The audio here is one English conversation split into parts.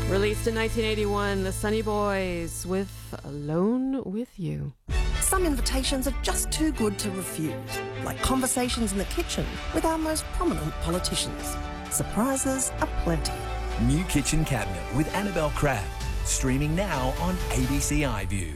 Released in 1981, the Sunny Boys with Alone With You. Some invitations are just too good to refuse, like conversations in the kitchen with our most prominent politicians. Surprises are plenty. New Kitchen Cabinet with Annabelle Crabb. Streaming now on ABC iView.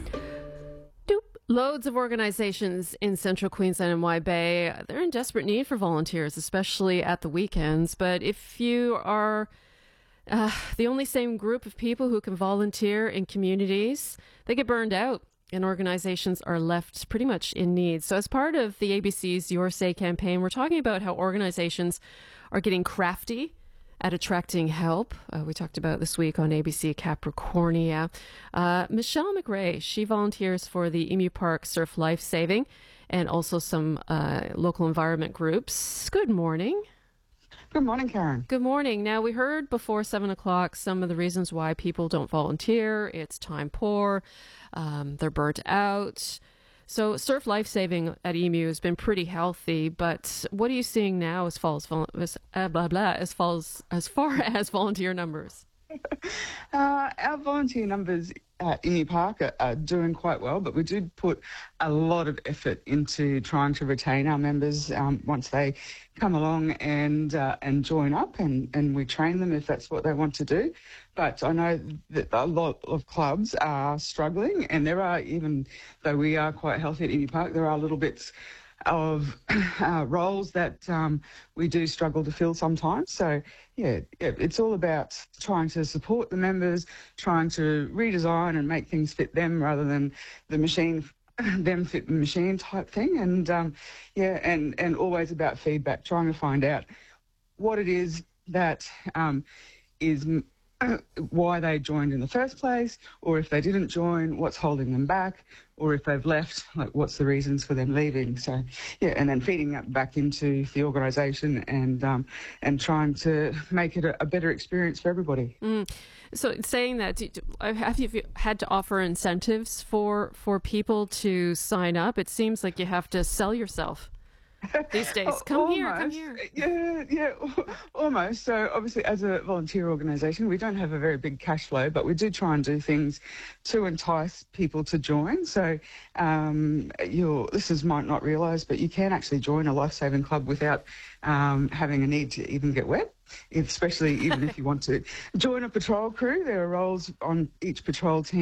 Loads of organizations in central Queensland and Wide Bay, they're in desperate need for volunteers, especially at the weekends. But if you are the only same group of people who can volunteer in communities, they get burned out and organizations are left pretty much in need. So as part of the ABC's Your Say campaign, we're talking about how organizations are getting crafty at attracting help. We talked about this week on ABC Capricornia. Michelle McRae, she volunteers for the Emu Park Surf Life Saving and also some local environment groups. Good morning. Good morning, Karen. Good morning. Now, we heard before 7 o'clock some of the reasons why people don't volunteer. It's time poor. They're burnt out. So Surf Life Saving at Emu has been pretty healthy, but what are you seeing now as far as volunteer numbers? Our volunteer numbers at Emu Park are doing quite well, but we do put a lot of effort into trying to retain our members once they come along and join up, and we train them if that's what they want to do. But I know that a lot of clubs are struggling, and there are, even though we are quite healthy at Emu Park, there are little bits of roles that we do struggle to fill sometimes. So, yeah, it's all about trying to support the members, trying to redesign and make things fit them rather than the machine, them fit the machine type thing. And, and always about feedback, trying to find out what it is that is why they joined in the first place, or if they didn't join, what's holding them back, or if they've left, like what's the reasons for them leaving. So, yeah, and then feeding that back into the organisation and trying to make it a better experience for everybody. So saying that, have you had to offer incentives for people to sign up? It seems like you have to sell yourself these days. Come here. Yeah, almost. So obviously as a volunteer organisation, we don't have a very big cash flow, but we do try and do things to entice people to join. So listeners might not realise, but you can actually join a life-saving club without having a need to even get wet. Especially even if you want to join a patrol crew, there are roles on each patrol team